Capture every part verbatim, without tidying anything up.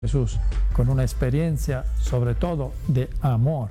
Jesús, con una experiencia sobre todo de amor,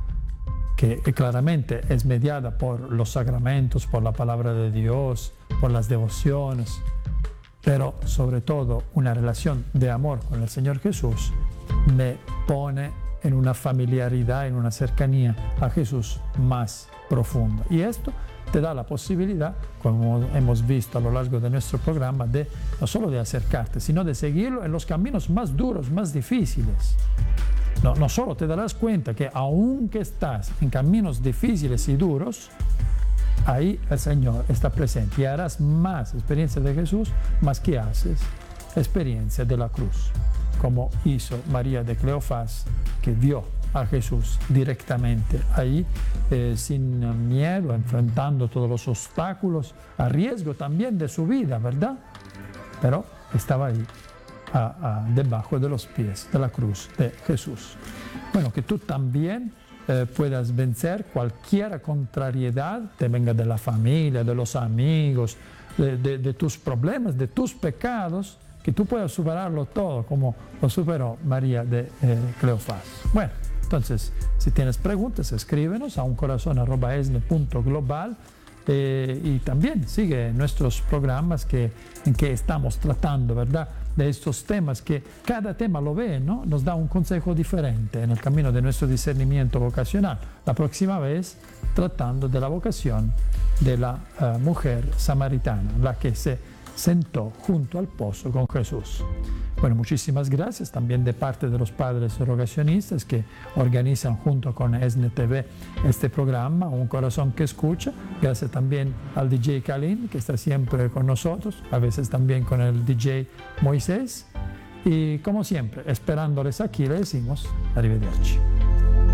que claramente es mediada por los sacramentos, por la palabra de Dios, por las devociones, pero sobre todo una relación de amor con el Señor Jesús me pone en una familiaridad, en una cercanía a Jesús más profunda. Y esto te da la posibilidad, como hemos visto a lo largo de nuestro programa, de no solo de acercarte, sino de seguirlo en los caminos más duros, más difíciles. No, no solo te darás cuenta que aunque estás en caminos difíciles y duros, ahí el Señor está presente y harás más experiencia de Jesús, más que haces experiencia de la cruz, como hizo María de Cleofás, que vio a Jesús directamente ahí, eh, sin miedo, enfrentando todos los obstáculos, a riesgo también de su vida, ¿verdad? Pero estaba ahí, a, a, debajo de los pies de la cruz de Jesús. Bueno, que tú también eh, puedas vencer cualquier contrariedad, te venga de la familia, de los amigos, de, de, de tus problemas, de tus pecados, que tú puedas superarlo todo, como lo superó María de eh, Cleofás. Bueno, entonces, si tienes preguntas, escríbenos a uncorazon arroba esne punto global eh, y también sigue nuestros programas que, en que estamos tratando, ¿verdad?, de estos temas, que cada tema lo ve, ¿no? Nos da un consejo diferente en el camino de nuestro discernimiento vocacional. La próxima vez, tratando de la vocación de la uh, mujer samaritana, la que se sentó junto al pozo con Jesús. Bueno, muchísimas gracias también de parte de los padres rogacionistas que organizan junto con ESNE T V este programa, Un Corazón que Escucha. Gracias también al D J Kalin, que está siempre con nosotros, a veces también con el D J Moisés. Y como siempre, esperándoles aquí, le decimos arrivederci.